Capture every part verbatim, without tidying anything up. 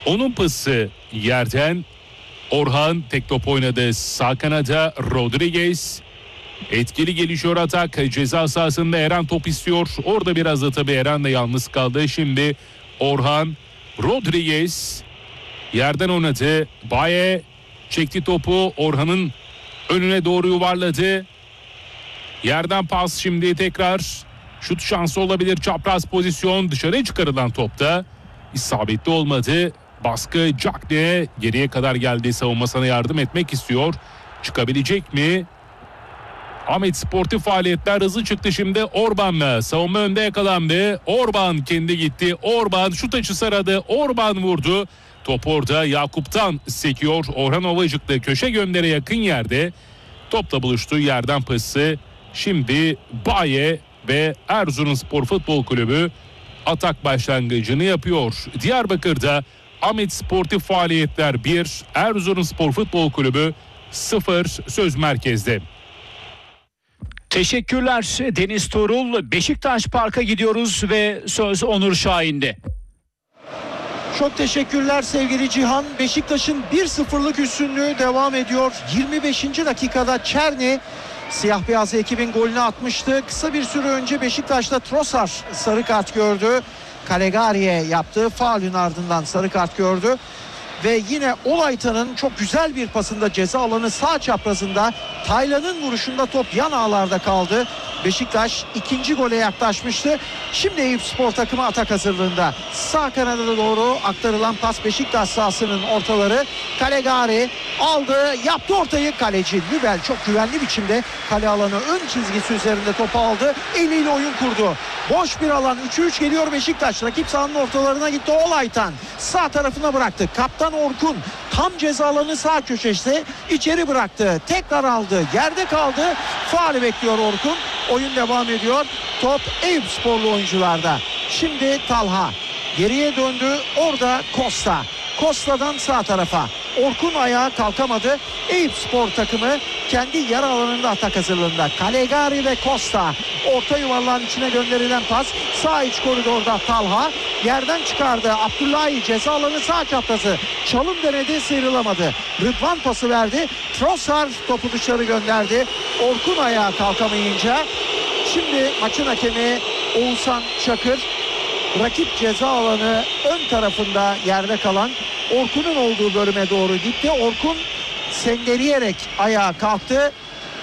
Onun pası yerden. Orhan tek top oynadı sağ kanada. Rodriguez etkili gelişiyor atak, ceza sahasında Eren top istiyor. Orada biraz da tabii Eren de yalnız kaldı. Şimdi Orhan, Rodriguez yerden oynadı. Baye çekti topu, Orhan'ın önüne doğru yuvarladı. Yerden pas, şimdi tekrar şut şansı olabilir. Çapraz pozisyon, dışarıya çıkarılan topta isabetli olmadı. Baskı Cagney geriye kadar geldi, savunmasına yardım etmek istiyor. Çıkabilecek mi? Ahmet sportif faaliyetler hızlı çıktı şimdi. Orban'la savunma önde yakalandı. Orban kendi gitti. Orban şut açısı aradı. Orban vurdu. Top orada Yakup'tan sekiyor. Orhan Ovacık'ta köşe göndere yakın yerde. Topla buluştuğu yerden pası. Şimdi Baye ve Erzurumspor Futbol Kulübü atak başlangıcını yapıyor. Diyarbakır'da Ahmet sportif faaliyetler bir, Erzurumspor Futbol Kulübü sıfır. Söz merkezde. Teşekkürler Deniz Tuğrul. Beşiktaş Park'a gidiyoruz ve söz Onur Şahin'de. Çok teşekkürler sevgili Cihan. Beşiktaş'ın bir sıfırlık üstünlüğü devam ediyor. yirmi beşinci dakikada Çerni siyah beyaz ekibin golünü atmıştı. Kısa bir süre önce Beşiktaş'ta Trossard sarı kart gördü. Calegari'ye yaptığı faulün ardından sarı kart gördü. Ve yine Olaytan'ın çok güzel bir pasında ceza alanı sağ çaprazında, Taylan'ın vuruşunda top yan ağlarda kaldı. Beşiktaş ikinci gole yaklaşmıştı. Şimdi Eyüpspor takımı atak hazırlığında. Sağ kanada doğru aktarılan pas, Beşiktaş sahasının ortaları. Calegari aldı, yaptı ortayı. Kaleci Nübel çok güvenli biçimde kale alanı ön çizgisi üzerinde topu aldı. Eliyle oyun kurdu. Boş bir alan, üçe üç geliyor Beşiktaş. Rakip sahanın ortalarına gitti Olaytan. Sağ tarafına bıraktı. Kaptan Orkun tam ceza alanı sağ köşesi içeri bıraktı. Tekrar aldı. Yerde kaldı. Faul bekliyor Orkun. Oyun devam ediyor. Top Eyüpsporlu oyuncularda. Şimdi Talha geriye döndü. Orada Costa. Costa'dan sağ tarafa. Orkun ayağa kalkamadı. Eyüpspor takımı kendi yarı alanında atak hazırlığında. Calegari ve Costa. Orta yuvarlağın içine gönderilen pas. Sağ iç koridorda Talha. Yerden çıkardı. Abdullahi ceza alanı sağ çaprazı. Çalım denedi, sıyrılamadı. Rıdvan pası verdi. Trossard topu dışarı gönderdi. Orkun ayağa kalkamayınca şimdi maçın hakemi Oğuzhan Çakır rakip ceza alanı ön tarafında yerde kalan Orkun'un olduğu bölüme doğru gitti. Orkun sendeleyerek ayağa kalktı.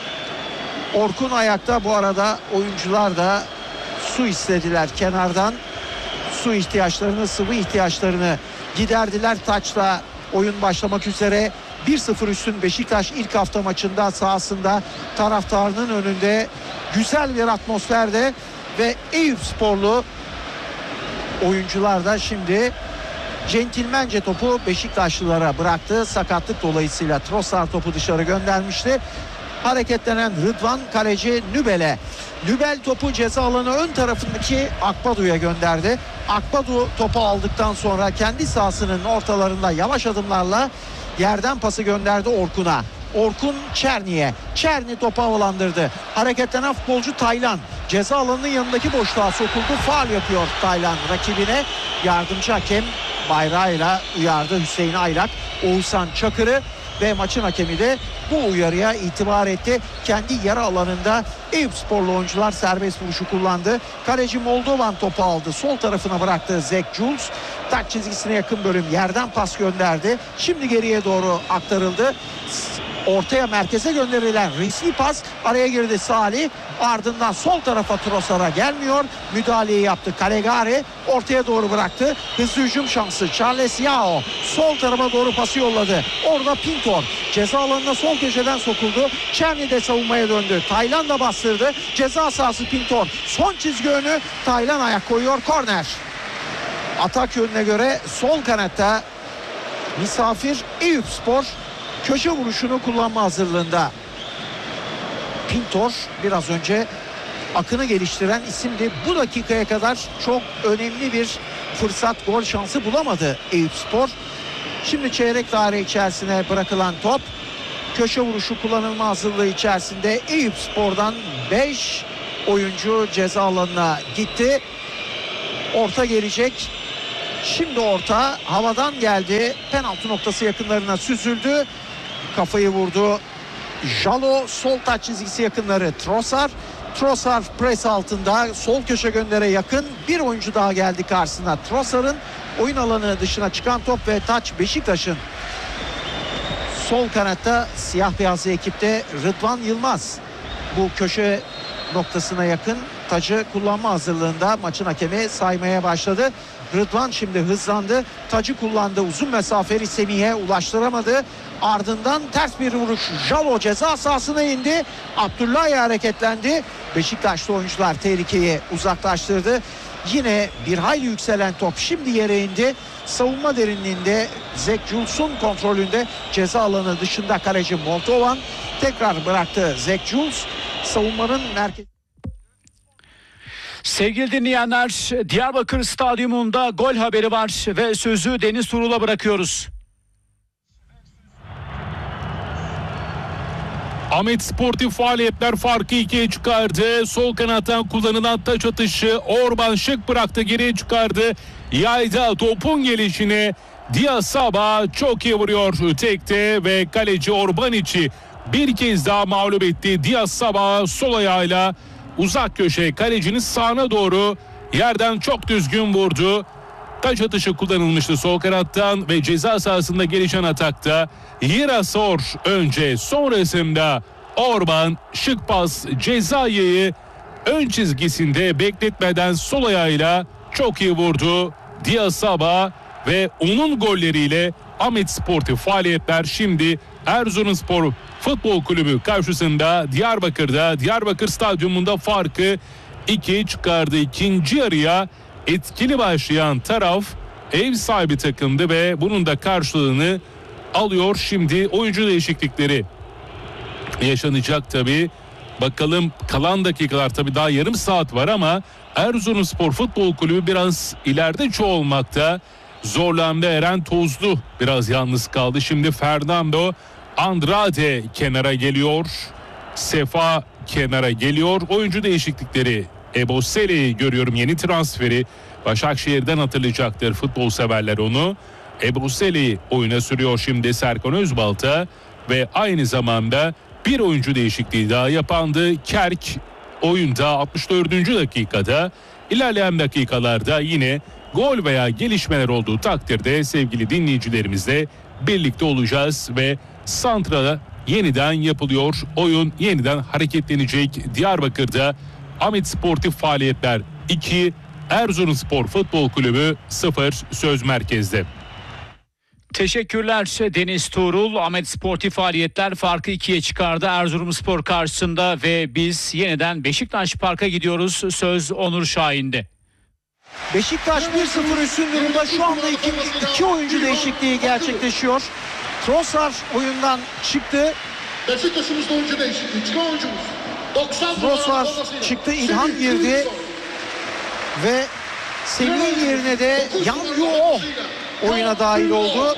Orkun ayakta, bu arada oyuncular da su istediler kenardan. Su ihtiyaçlarını, sıvı ihtiyaçlarını giderdiler. Taçla oyun başlamak üzere. bir sıfır üstün Beşiktaş ilk hafta maçında sahasında, taraftarının önünde, güzel bir atmosferde ve Eyüpsporlu oyuncular da şimdi centilmence topu Beşiktaşlılara bıraktı. Sakatlık dolayısıyla Trossard topu dışarı göndermişti. Hareketlenen Rıdvan kaleci Nübel'e. Nübel topu ceza alanı ön tarafındaki Akbadu'ya gönderdi. Akbadu topu aldıktan sonra kendi sahasının ortalarında yavaş adımlarla yerden pası gönderdi Orkun'a. Orkun Çerni'ye. Çerni topu havalandırdı. Hareketlenen futbolcu Taylan. Ceza alanının yanındaki boşluğa sokuldu. Faul yapıyor Taylan rakibine. Yardımcı hakem bayrağıyla uyardı Hüseyin Aylak. Oğuzhan Çakır'ı ve maçın hakemi de bu uyarıya itibar etti. Kendi yarı alanında Eyüpsporlu oyuncular serbest vuruşu kullandı. Kaleci Moldovan topu aldı. Sol tarafına bıraktı Zek Jules. Taç çizgisine yakın bölüm, yerden pas gönderdi. Şimdi geriye doğru aktarıldı. Ortaya, merkeze gönderilen riskli pas, araya girdi Salih. Ardından sol tarafa Trossard'a gelmiyor. Müdahaleyi yaptı Calegari. Ortaya doğru bıraktı. Hızlı hücum şansı. Charles Yao sol tarafa doğru pası yolladı. Orada Pintor ceza alanına sol köşeden sokuldu. Çerni de savunmaya döndü. Taylan da bastırdı. Ceza sahası Pintor. Son çizgi önü. Taylan ayak koyuyor. Korner. Atak yönüne göre sol kanatta misafir Eyüpspor köşe vuruşunu kullanma hazırlığında. Pintor biraz önce akını geliştiren isimdi. Bu dakikaya kadar çok önemli bir fırsat, gol şansı bulamadı Eyüpspor. Şimdi çeyrek daire içerisine bırakılan top, köşe vuruşu kullanılma hazırlığı içerisinde Eyüpspor'dan beş oyuncu ceza alanına gitti. Orta gelecek. Şimdi orta havadan geldi. Penaltı noktası yakınlarına süzüldü. Kafayı vurdu. Jalo sol taç çizgisi yakınları Trossard. Trossard pres altında sol köşe göndere yakın. Bir oyuncu daha geldi karşısına. Trossard'ın oyun alanı dışına çıkan top ve taç Beşiktaş'ın. Sol kanatta siyah beyazlı ekipte Rıdvan Yılmaz. Bu köşe noktasına yakın tacı kullanma hazırlığında, maçın hakemi saymaya başladı. Rıdvan şimdi hızlandı. Tacı kullandı. Uzun mesafeli Semih'e ulaştıramadı. Ardından ters bir vuruş. Jalo ceza sahasına indi. Abdullahi hareketlendi. Beşiktaşlı oyuncular tehlikeyi uzaklaştırdı. Yine bir hayli yükselen top şimdi yere indi. Savunma derinliğinde Zek Jules'un kontrolünde ceza alanı dışında kaleci Moldovan tekrar bıraktı. Zek Jules savunmanın merkezi. Sevgili dinleyenler, Diyarbakır Stadyumunda gol haberi var ve sözü Deniz Turul'a bırakıyoruz. Ahmet Sportif faaliyetler farkı ikiye çıkardı. Sol kanattan kullanılan taç atışı Orban şık bıraktı, geriye çıkardı. Yayda topun gelişine Diasaba çok iyi vuruyor tekte ve kaleci Orban içi bir kez daha mağlup etti. Diasaba sol ayağıyla uzak köşe kalecinin sağına doğru yerden çok düzgün vurdu. Taç atışı kullanılmıştı sol kanattan ve ceza sahasında gelişen atakta Yerasor önce, sonrasında Orban şık pas cezayı ön çizgisinde bekletmeden sol ayağıyla çok iyi vurdu. Diasaba ve onun golleriyle Ahmet Sportif faaliyetler şimdi Erzurumspor Futbol Kulübü karşısında Diyarbakır'da, Diyarbakır Stadyumunda farkı ikiye çıkardı. İkinci yarıya etkili başlayan taraf ev sahibi takımdı ve bunun da karşılığını alıyor. Şimdi oyuncu değişiklikleri yaşanacak tabii. Bakalım kalan dakikalar, tabii daha yarım saat var ama Erzurumspor Futbol Kulübü biraz ileride çoğalmakta. Zorlandı. Eren Tozlu biraz yalnız kaldı. Şimdi Fernando Andrade kenara geliyor. Sefa kenara geliyor. Oyuncu değişiklikleri. Ebosele'yi görüyorum, yeni transferi. Başakşehir'den hatırlayacaktır futbol severler onu. Ebosele'yi oyuna sürüyor şimdi Serkan Özbalta ve aynı zamanda bir oyuncu değişikliği daha yapandı. Kerk oyunda altmış dördüncü dakikada. İlerleyen dakikalarda yine gol veya gelişmeler olduğu takdirde sevgili dinleyicilerimizle birlikte olacağız ve santrala yeniden yapılıyor. Oyun yeniden hareketlenecek. Diyarbakır'da Ahmet Sportif faaliyetler iki, Erzurumspor Futbol Kulübü sıfır söz merkezde. Teşekkürler Deniz Tuğrul. Ahmet Sportif faaliyetler farkı ikiye çıkardı Erzurumspor karşısında ve biz yeniden Beşiktaş Park'a gidiyoruz. Söz Onur Şahin'de. Beşiktaş bir sıfır üstün durumda. Şu anda iki, iki oyuncu değişikliği gerçekleşiyor. Trossard oyundan çıktı. Beşiktaş'ımızda oyuncu değişikliği. Çıkan oyuncumuz. Trossard çıktı, İlhan girdi ve Semih'in yerine de Yan Yuo oyuna dahil oldu.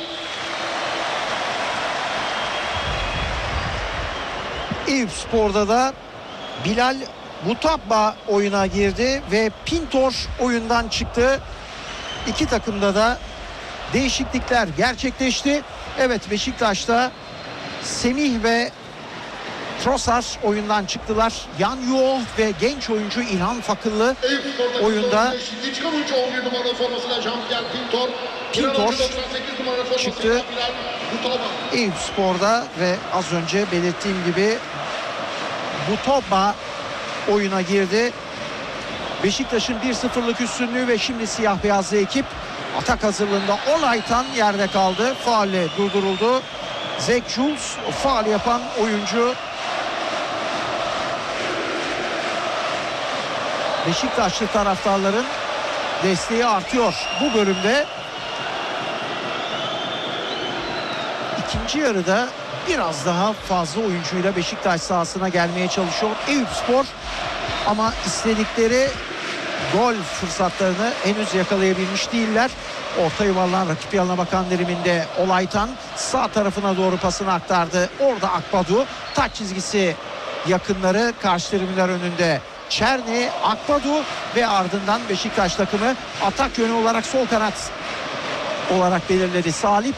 Eyüpspor'da da Bilal Mutabba oyuna girdi ve Pintor oyundan çıktı. İki takımda da değişiklikler gerçekleşti. Evet, Beşiktaş'ta Semih ve Trossard oyundan çıktılar. Yan Yuo ve genç oyuncu İlhan Fakıllı oyunda. Pintor çıktı Eyüpspor'da ve az önce belirttiğim gibi Mutabba oyuna girdi. Beşiktaş'ın bir sıfırlık üstünlüğü ve şimdi siyah beyazlı ekip atak hazırlığında. Olaytan yerde kaldı. Faulle durduruldu. Zek Jules faul yapan oyuncu. Beşiktaşlı taraftarların desteği artıyor bu bölümde. İkinci yarıda biraz daha fazla oyuncuyla Beşiktaş sahasına gelmeye çalışıyor Eyüpspor, ama istedikleri gol fırsatlarını henüz yakalayabilmiş değiller. Orta yuvarlan rakip yanına bakan diliminde Olaytan sağ tarafına doğru pasını aktardı. Orada Akbadu, taç çizgisi yakınları, karşı terimler önünde Çerni, Akbadu ve ardından Beşiktaş takımı atak yönü olarak sol kanat olarak belirledi Salih.